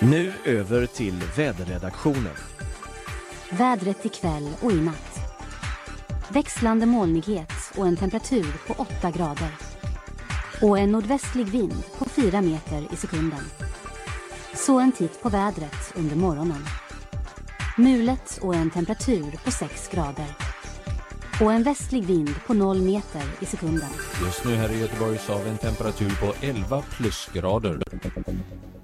Nu över till väderredaktionen. Vädret ikväll och i natt. Växlande molnighet och en temperatur på 8 grader. Och en nordvästlig vind på 4 meter i sekunden. Så en titt på vädret under morgonen. Mulet och en temperatur på 6 grader. Och en västlig vind på 0 meter i sekunden. Just nu här i Göteborg så har vi en temperatur på 11 plusgrader.